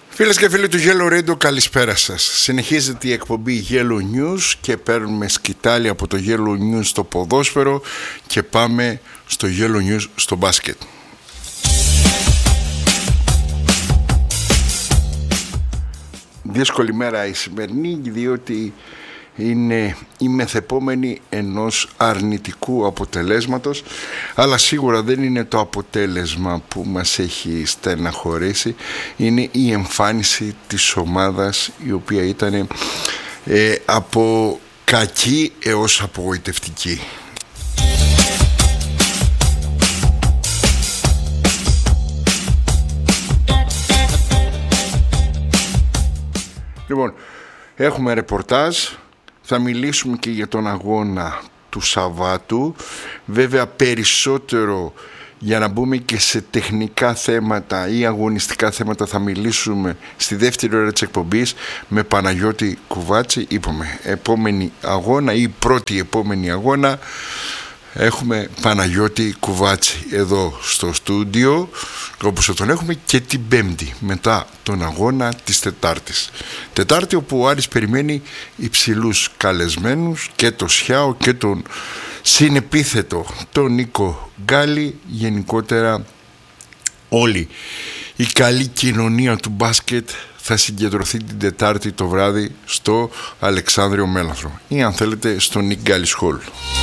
Φίλες και φίλοι του Yellow Radio, καλησπέρα σας. Συνεχίζεται η εκπομπή Yellow News και παίρνουμε σκητάλη από το Yellow News στο ποδόσφαιρο και πάμε στο Yellow News στο μπάσκετ. Δύσκολη μέρα η σημερινή, διότι είναι η μεθεπόμενη ενός αρνητικού αποτελέσματος, αλλά σίγουρα δεν είναι το αποτέλεσμα που μας έχει στεναχωρήσει. Είναι η εμφάνιση της ομάδας, η οποία ήταν από κακή έως απογοητευτική. Λοιπόν, έχουμε ρεπορτάζ. Θα μιλήσουμε και για τον αγώνα του Σαββάτου. Βέβαια περισσότερο για να μπούμε και σε τεχνικά θέματα ή αγωνιστικά θέματα θα μιλήσουμε στη δεύτερη ώρα της εκπομπής με Παναγιώτη Κουβάτση. Είπαμε επόμενη αγώνα ή πρώτη επόμενη αγώνα. Έχουμε Παναγιώτη Κουβάτση εδώ στο στούντιο, όπως θα τον έχουμε και την Πέμπτη μετά τον αγώνα της Τετάρτης. Τετάρτη όπου ο Άρης περιμένει υψηλούς καλεσμένους, και το Σιάο και τον συνεπίθετο τον Νίκο Γκάλι. Γενικότερα όλη η καλή κοινωνία του μπάσκετ θα συγκεντρωθεί την Τετάρτη το βράδυ στο Αλεξάνδριο Μέλαθρο ή αν θέλετε στο Νίκ Γκάλι Χολ.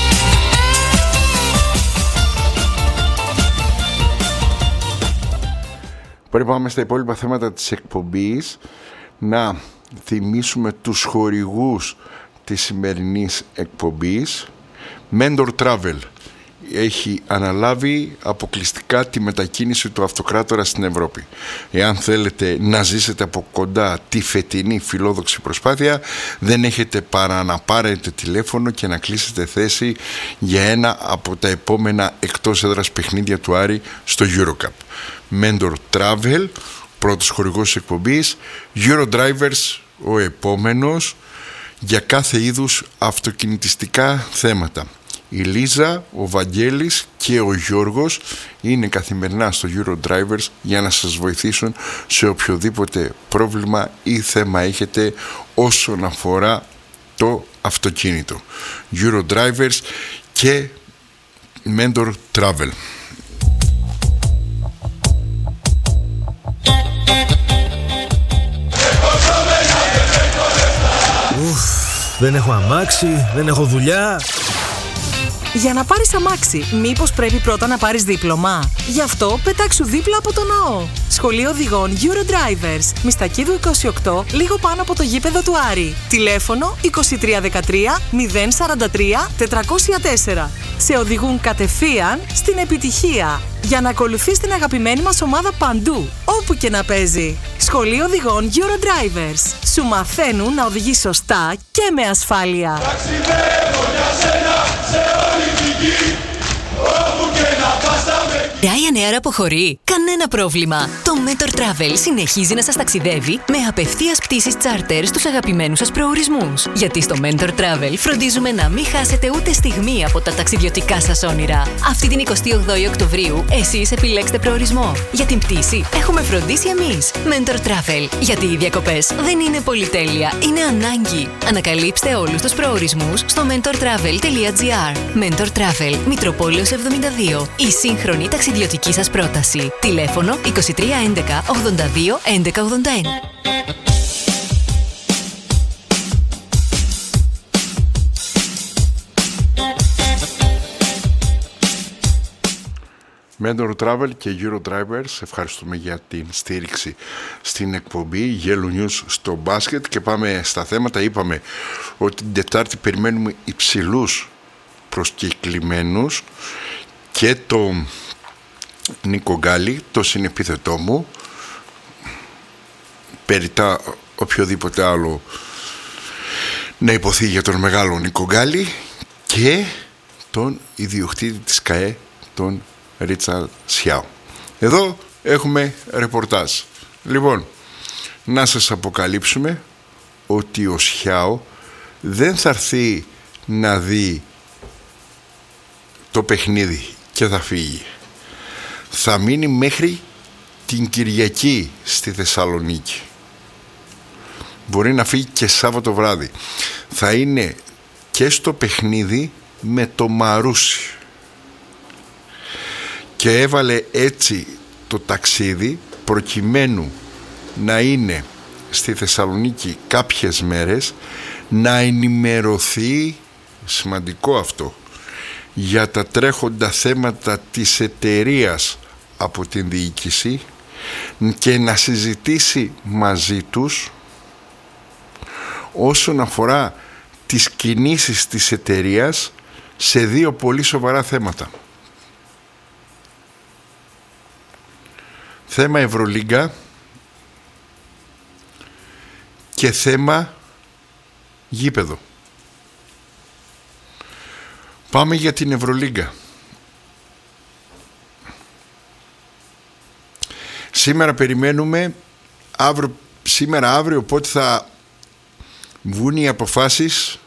Πριν πάμε στα υπόλοιπα θέματα της εκπομπής, να θυμίσουμε τους χορηγούς της σημερινής εκπομπής. Mentor Travel έχει αναλάβει αποκλειστικά τη μετακίνηση του αυτοκράτορα στην Ευρώπη. Εάν θέλετε να ζήσετε από κοντά τη φετινή φιλόδοξη προσπάθεια, δεν έχετε παρά να πάρετε τηλέφωνο και να κλείσετε θέση για ένα από τα επόμενα εκτός έδρας παιχνίδια του Άρη στο EuroCup. Mentor Travel, πρώτος χορηγός της εκπομπής. Eurodrivers, ο επόμενος, για κάθε είδους αυτοκινητιστικά θέματα. Η Λίζα, ο Βαγγέλης και ο Γιώργος είναι καθημερινά στο Eurodrivers για να σας βοηθήσουν σε οποιοδήποτε πρόβλημα ή θέμα έχετε όσον αφορά το αυτοκίνητο. Eurodrivers και Mentor Travel. Δεν έχω αμάξι, δεν έχω δουλειά. Για να πάρεις αμάξι, μήπως πρέπει πρώτα να πάρεις δίπλωμα? Γι' αυτό πετάξου δίπλα από το ναό. Σχολείο Οδηγών Eurodrivers, Μιστακίδου 28, λίγο πάνω από το γήπεδο του Άρη. Τηλέφωνο 2313 043 404. Σε οδηγούν κατευθείαν στην επιτυχία, για να ακολουθείς την αγαπημένη μας ομάδα παντού, όπου και να παίζει. Σχολείο Οδηγών Eurodrivers. Σου μαθαίνουν να οδηγείς σωστά και με ασφάλεια. Ryanair αποχωρεί. Κανένα πρόβλημα. Το Mentor Travel συνεχίζει να σας ταξιδεύει με απευθείας πτήσεις charter στους αγαπημένους σας προορισμούς. Γιατί στο Mentor Travel φροντίζουμε να μην χάσετε ούτε στιγμή από τα ταξιδιωτικά σας όνειρα. Αυτή την 28η Οκτωβρίου εσείς επιλέξτε προορισμό. Για την πτήση έχουμε φροντίσει εμείς. Mentor Travel. Γιατί οι διακοπές δεν είναι πολυτέλεια, είναι ανάγκη. Ανακαλύψτε όλους τους προορισμούς στο mentortravel.gr. Mentor Travel, Μητροπόλεως 72. Η σύγχρονη ταξιδιωτική σας πρόταση. Τηλέφωνο 2311 82 1181. Mentor Travel και Eurodrivers, ευχαριστούμε για την στήριξη στην εκπομπή Yellow News στο μπάσκετ. Και πάμε στα θέματα. Είπαμε ότι την Τετάρτη περιμένουμε υψηλούς προσκεκλημένους και το Νίκο Γκάλι, το συνεπίθετό μου, περιτά οποιοδήποτε άλλο να υποθεί για τον μεγάλο Νίκο Γκάλι, και τον ιδιοκτήτη της ΚΑΕ, τον Ρίτσαρντ Σιάο. Εδώ έχουμε ρεπορτάζ. Λοιπόν, να σας αποκαλύψουμε ότι ο Σιάο δεν θα έρθει να δει το παιχνίδι και θα φύγει. Θα μείνει μέχρι την Κυριακή στη Θεσσαλονίκη. μπορεί να φύγει και Σάββατο βράδυ. Θα είναι και στο παιχνίδι με το Μαρούσι. Και έβαλε έτσι το ταξίδι προκειμένου να είναι στη Θεσσαλονίκη κάποιες μέρες, να ενημερωθεί, σημαντικό αυτό, για τα τρέχοντα θέματα της εταιρείας από την διοίκηση και να συζητήσει μαζί τους όσον αφορά τις κινήσεις της εταιρείας σε 2 πολύ σοβαρά θέματα. Θέμα Ευρωλίγκα και θέμα γήπεδο. Πάμε για την Ευρωλίγκα. Σήμερα περιμένουμε, αύριο, πότε θα βγουν οι αποφάσεις